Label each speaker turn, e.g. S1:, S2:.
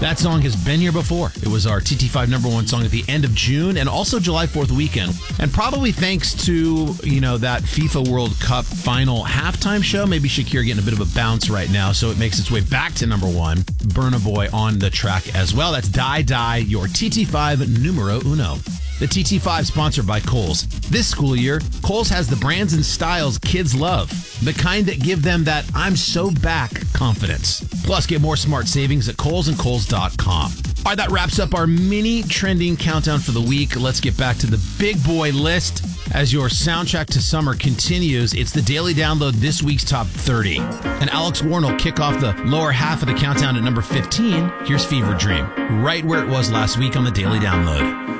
S1: That song has been here before. It was our TT5 number one song at the end of June and also July 4th weekend. And probably thanks to, that FIFA World Cup final halftime show, maybe Shakira getting a bit of a bounce right now, so it makes its way back to number one. Burna Boy on the track as well. That's Die Die, your TT5 numero uno. The TT5 sponsored by Kohl's. This school year, Kohl's has the brands and styles kids love. The kind that give them that I'm so back confidence. Plus, get more smart savings at Kohl's and Kohl's.com. All right, that wraps up our mini trending countdown for the week. Let's get back to the big boy list. As your soundtrack to summer continues, it's the Daily Download this week's top 30. And Alex Warren will kick off the lower half of the countdown at number 15. Here's Fever Dream, right where it was last week on the Daily Download.